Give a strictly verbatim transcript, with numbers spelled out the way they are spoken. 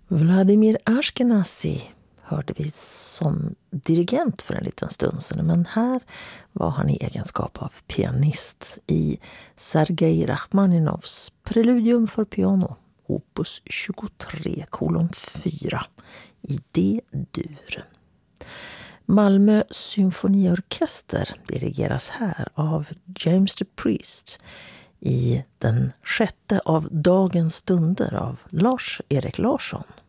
Vladimir Ashkenazy hörde vi som dirigent för en liten stund sedan, men här var han i egenskap av pianist i Sergej Rachmaninovs Preludium för piano, opus tjugotre kolon fyra i D-dur. Malmö symfoniorkester dirigeras här av James the Priest i den sjätte av dagens stunder av Lars-Erik Larsson.